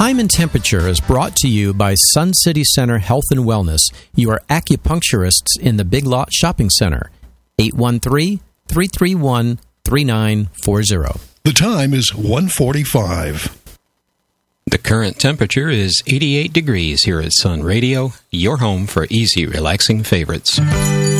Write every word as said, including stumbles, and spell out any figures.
Time and Temperature is brought to you by Sun City Center Health and Wellness, your acupuncturists in the Big Lot Shopping Center. eight one three, three three one, three nine four zero. The time is one forty-five. The current temperature is eighty-eight degrees here at Sun Radio, your home for easy, relaxing favorites.